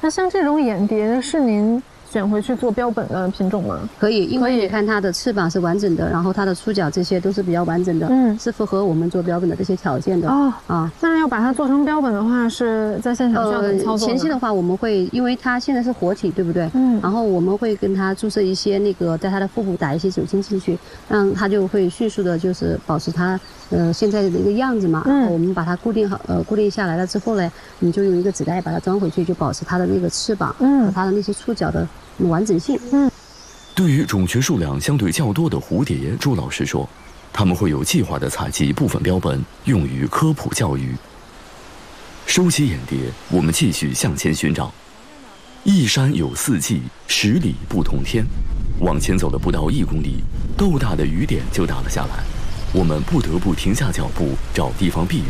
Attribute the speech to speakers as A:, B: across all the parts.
A: 那像这种眼蝶是您选回去做标本的品种吗？
B: 可以，因为你看它的翅膀是完整的，然后它的触角这些都是比较完整的，是符合我们做标本的这些条件的。
A: 那要把它做成标本的话，是在现场需要怎么操作？
B: 前期的话，我们会，因为它现在是活体，对不对？然后我们会跟它注射一些那个，在它的腹部打一些酒精进去，让它就会迅速的，就是保持它现在的一个样子嘛。我们把它固定好，固定下来了之后呢，你就用一个纸袋把它装回去，就保持它的那个翅膀和它的那些触角的完整性。
C: 对于种群数量相对较多的蝴蝶，朱老师说，他们会有计划地采集部分标本，用于科普教育。收集眼蝶，我们继续向前寻找。一山有四季，10里不同天。往前走了不到1公里，豆大的雨点就打了下来，我们不得不停下脚步，找地方避雨。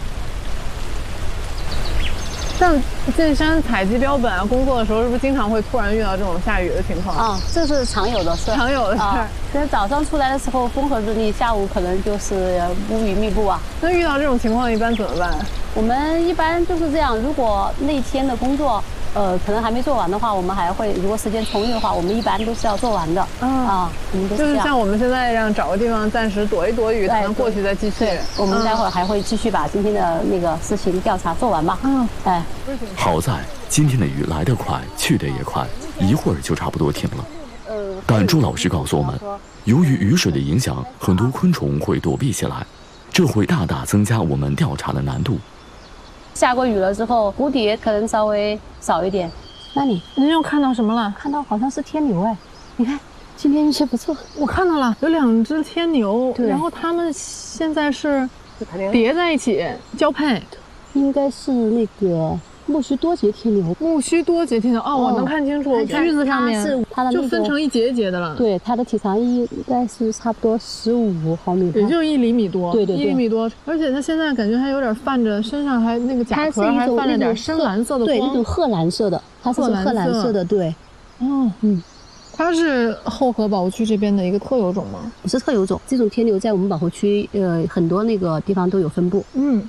A: 像进山采集标本啊，工作的时候是不是经常会突然遇到这种下雨的情况？
B: 这是常有的事。
A: 常有的事。
B: 其实早上出来的时候风和日丽，下午可能就是乌云密布啊。
A: 那遇到这种情况一般怎么办？
B: 我们一般就是这样，如果那天的工作可能还没做完的话，我们还会，如果时间充裕的话，我们一般都是要做完的。我们都是这样。就是
A: 像我们现在这样找个地方暂时躲一躲雨，可能过去再继续。
B: 对，我们待会儿还会继续把今天的那个事情调查做完吧。
C: 好在今天的雨来得快，去得也快，一会儿就差不多停了。但朱老师告诉我们，由于雨水的影响，很多昆虫会躲避起来，这会大大增加我们调查的难度。
B: 下过雨了之后，蝴蝶可能稍微少一点。那您
A: 又看到什么了？
B: 看到好像是天牛哎，你看今天运气不错。
A: 我看到了，有2只天牛，然后它们现在是叠在一起交配，
B: 应该是那个木须多节天牛。
A: 木须多节天牛我能看清楚，须子上面
B: 它的
A: 就分成一节一节的了。
B: 对，它的体长应该是差不多15毫米，
A: 也就1厘米多。
B: 对
A: ，1厘米多。而且它现在感觉还有点泛着，身上还那个甲壳还泛着点深蓝色的光。
B: 对，那种褐蓝色的，它是褐蓝色的。对。
A: 它是后河保护区这边的一个特有种吗？
B: 不是特有种，这种天牛在我们保护区很多那个地方都有分布。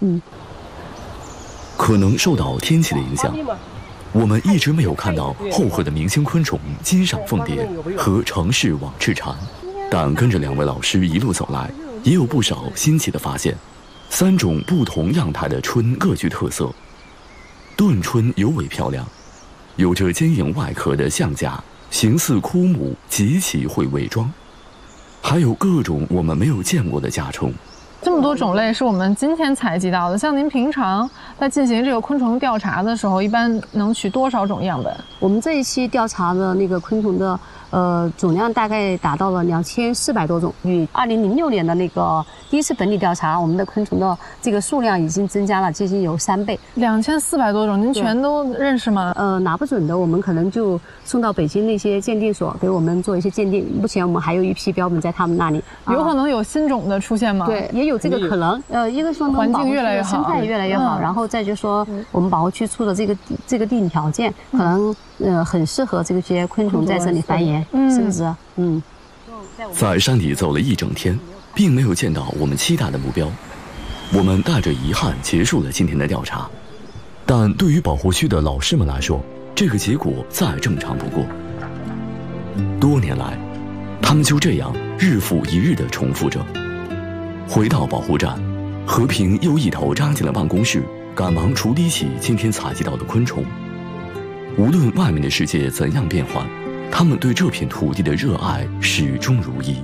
C: 可能受到天气的影响，我们一直没有看到后河的明星昆虫金赏凤蝶和城市网翅蝉，但跟着2位老师一路走来，也有不少新奇的发现。3种不同样态的鹑各具特色，盾鹑尤为漂亮，有着坚硬外壳的象甲，形似枯木，极其会伪装，还有各种我们没有见过的甲虫。
A: 这么多种类是我们今天采集到的。像您平常在进行这个昆虫调查的时候，一般能取多少种样本？
B: 我们这一期调查的那个昆虫的总量大概达到了2400多种，与2006年的那个第一次本地调查，我们的昆虫的这个数量已经增加了接近有3倍。
A: 2400多种，您全都认识吗？
B: 拿不准的，我们可能就送到北京那些鉴定所给我们做一些鉴定。目前我们还有一批标本在他们那里。
A: 有可能有新种的出现吗？
B: 对，也有这个可能。一个说
A: 环境越来越好，
B: 生态越来越好，然后再就说我们保护区处的这个地理条件，可能很适合这些昆虫在这里繁衍生殖。
C: 在山里走了一整天，并没有见到我们期待的目标，我们带着遗憾结束了今天的调查。但对于保护区的老师们来说，这个结果再正常不过。多年来，他们就这样日复一日地重复着。回到保护站，和平又一头扎进了办公室，赶忙处理起今天采集到的昆虫。无论外面的世界怎样变幻，他们对这片土地的热爱始终如一。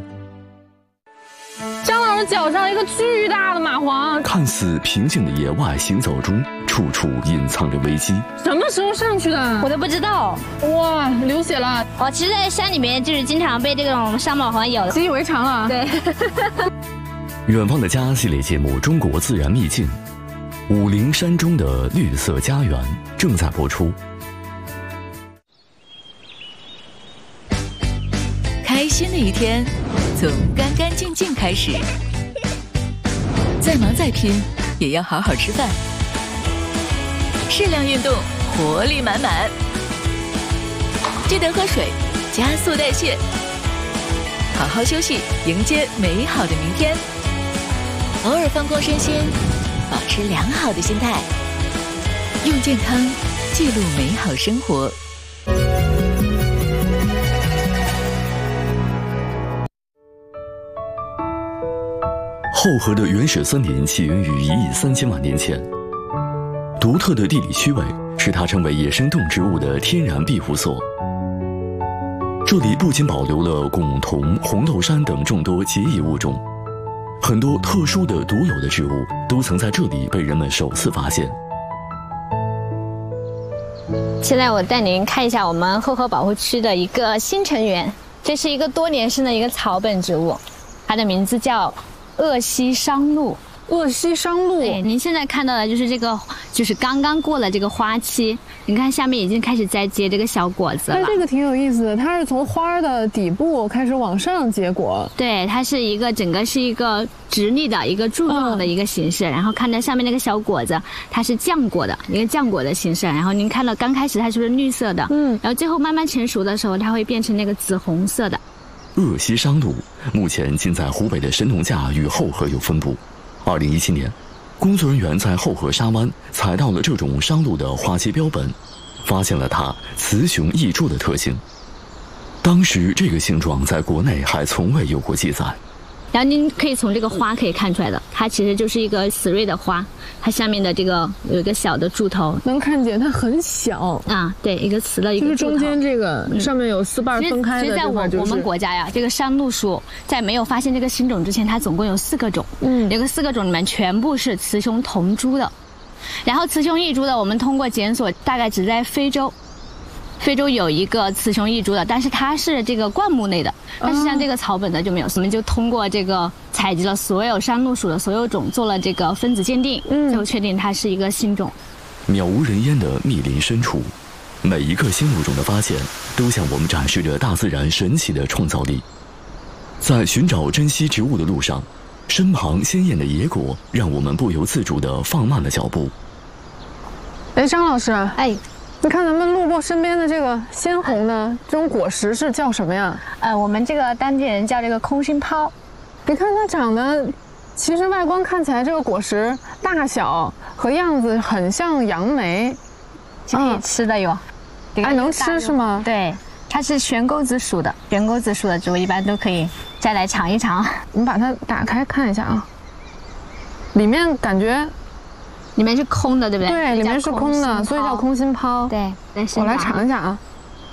A: 张老师脚上一个巨大的蚂蟥，
C: 看似平静的野外行走中，处处隐藏着危机。
A: 什么时候上去的？
D: 我都不知道。
A: 哇，流血了！
D: 我其实，在山里面就是经常被这种伤蚂蟥咬的，
A: 习以为常了。
D: 对。
C: 远方的家系列节目《中国自然秘境》，武陵山中的绿色家园正在播出。
E: 开心的一天从干干净净开始，再忙再拼也要好好吃饭，适量运动，活力满满，记得喝水，加速代谢，好好休息，迎接美好的明天。偶尔放空身心，保持良好的心态，用健康记录美好生活。
C: 后河的原始森林起源于1亿3000万年前，独特的地理区位使它成为野生动植物的天然庇护所。这里不仅保留了汞、铜、红豆杉等众多结义物种，很多特殊的独有的植物都曾在这里被人们首次发现。
D: 现在我带您看一下我们后河保护区的一个新成员，这是一个多年生的一个草本植物，它的名字叫鄂西商陆。
A: 鄂西商陆，
D: 对，您现在看到的就是这个，就是刚刚过了这个花期，你看下面已经开始在结这个小果子了。
A: 但这个挺有意思的，它是从花的底部开始往上结果。
D: 对，它是一个整个是一个直立的一个柱状的一个形式，然后看到上面那个小果子，它是浆果的一个浆果的形式。然后您看到刚开始它是不是绿色的？然后最后慢慢成熟的时候，它会变成那个紫红色的。
C: 鄂西商陆目前仅在湖北的神农架与后河有分布。2017年，工作人员在后河沙湾采到了这种商陆的花期标本，发现了它雌雄异株的特性。当时这个性状在国内还从未有过记载。
D: 然后您可以从这个花可以看出来的，它其实就是一个雌蕊的花，它下面的这个有一个小的柱头，
A: 能看见它很小
D: 啊，对，一个雌的一个柱头，
A: 就是中间这个上面有4瓣分开的。
D: 其实在我们国家呀，这个商陆属在没有发现这个新种之前，它总共有4个种，这个4个种里面全部是雌雄同株的，然后雌雄异株的，我们通过检索大概只在非洲有一个雌雄异株的，但是它是这个灌木类的，但是像这个草本的就没有。我们就通过这个采集了所有商陆属的所有种，做了这个分子鉴定，最后确定它是一个新种。
C: 渺无人烟的密林深处，每一个新物种的发现都向我们展示着大自然神奇的创造力。在寻找珍稀植物的路上，身旁鲜艳的野果让我们不由自主地放慢了脚步。
A: 哎，张老师，
D: 哎，
A: 你看咱们路过身边的这个鲜红的这种果实是叫什么呀？
D: 我们这个当地人叫这个空心泡。
A: 你看它长得，其实外观看起来这个果实大小和样子很像杨梅，
D: 是可以吃的哟。
A: 哎，能吃是吗？
D: 对，它是悬钩子属的，悬钩子属的植物一般都可以再来尝一尝。
A: 我们把它打开看一下啊，里面感觉。
D: 里面是空的，对不对？
A: 对，里面是空的，所以叫空心泡。
D: 对，
A: 我来尝一下啊。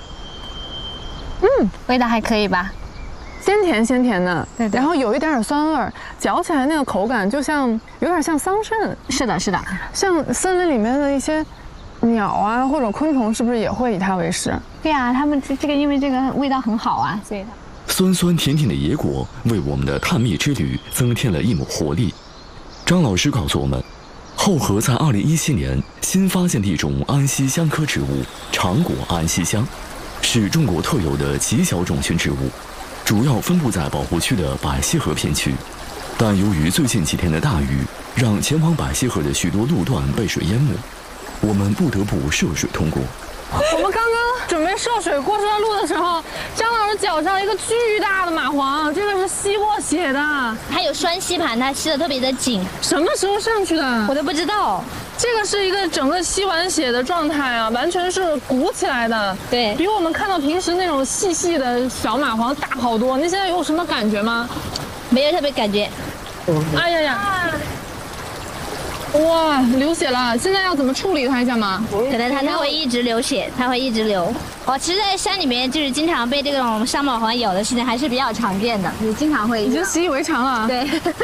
D: 味道还可以吧？
A: 鲜甜鲜甜的，
D: 对，
A: 然后有一点酸味儿，嚼起来那个口感就像有点像桑葚。
D: 是的，是的，
A: 像森林里面的一些鸟啊或者昆虫，是不是也会以它为食？
D: 对啊，它们这个因为这个味道很好啊，所以
C: 酸酸甜甜的野果为我们的探秘之旅增添了一抹活力。张老师告诉我们，后河在2017年新发现的一种安息香科植物长果安息香，是中国特有的极小种群植物，主要分布在保护区的百溪河片区。但由于最近几天的大雨，让前往百溪河的许多路段被水淹没，我们不得不涉水通过。
A: 我们刚刚准备涉水过这段路的时候，张老师脚上一个巨大的蚂蟥，这个是吸过血的。
D: 它有栓吸盘，它吸得特别的紧。
A: 什么时候上去的？
D: 我都不知道。
A: 这个是一个整个吸完血的状态啊，完全是鼓起来的。
D: 对，比
A: 我们看到平时那种细细的小蚂蟥大好多。您现在有什么感觉吗？
D: 没有特别感觉。
A: 哎呀呀！哇，流血了！现在要怎么处理它一下吗？
D: 可能它会一直流血，它会一直流。其实，在山里面就是经常被这种伤毛环咬的事情还是比较常见的，你经常会
A: 已经习以为常了。
D: 对。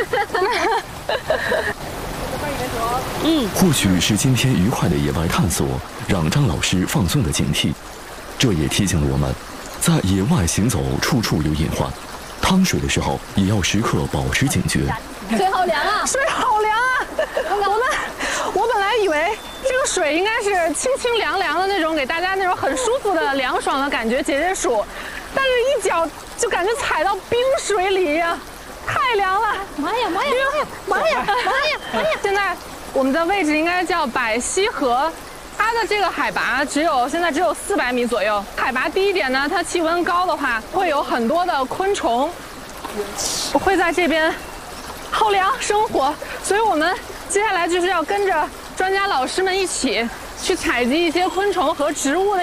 C: 或许是今天愉快的野外探索让张老师放松了警惕，这也提醒了我们，在野外行走处处有隐患，趟水的时候也要时刻保持警觉。
D: 水好凉啊！
A: 水好凉啊！我本来以为这个水应该是清清凉凉的那种，给大家那种很舒服的凉爽的感觉解解暑，但是一脚就感觉踩到冰水里呀，太凉了！
D: 妈呀妈呀妈呀妈呀妈呀！
A: 现在我们的位置应该叫百溪河，它的这个海拔现在只有400米左右。海拔低一点呢，它气温高的话，会有很多的昆虫，我会在这边。好凉，生火，所以我们接下来就是要跟着专家老师们一起去采集一些昆虫和植物的